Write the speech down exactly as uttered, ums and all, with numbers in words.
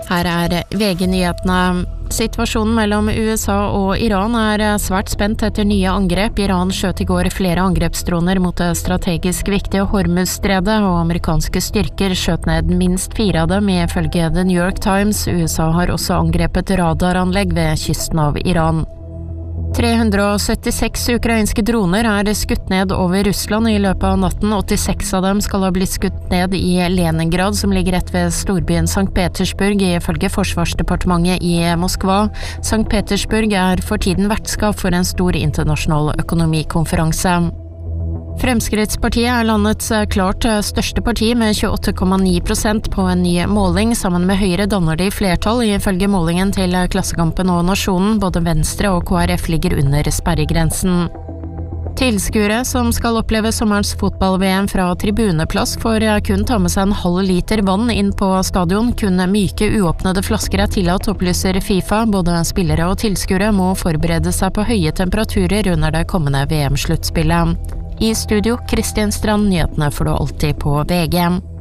Her er V G-nyhetene. Situasjonen mellom U S A og Iran er svært spent etter nye angrep. Iran skjøt i går flere angrepsdroner mot det strategisk viktige Hormuz-stredet, og amerikanske styrker skjøt ned minst fire av dem, ifølge The New York Times. U S A har også angrepet radaranlegg ved kysten av Iran. tre hundre syttiseks ukrainske droner er skutt ned over Russland i løpet av natten. åttiseks av dem skal ha blitt skutt ned i Leningrad, som ligger rett ved storbyen Sankt Petersburg, ifølge Forsvarsdepartementet i Moskva. Sankt Petersburg er for tiden vertskap for en stor internasjonal økonomikonferanse. Fremskrittspartiet er landets klart største parti med tjueåtte komma ni prosent på en ny måling. Sammen med Høyre danner de flertall, ifølge målingen til Klassekampen og Nasjonen. Både Venstre og K R F ligger under sperregrensen. Tilskuere som skal oppleve sommerens fotball-V M fra tribuneplass får kun ta med seg en halv liter vann inn på stadion. Kun myke, uåpnede flasker er tillatt, opplyser FIFA. Både spillere og tilskuere må forberede seg på høye temperaturer under det kommende V M-sluttspillet. I studio, Kristian Strand, nyhetene får du alltid på V G.